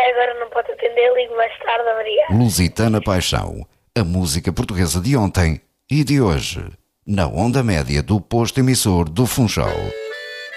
agora não pode atender, ligo mais tarde, obrigado. Lusitana Paixão, a música portuguesa de ontem e de hoje, na onda média do posto emissor do Funchal.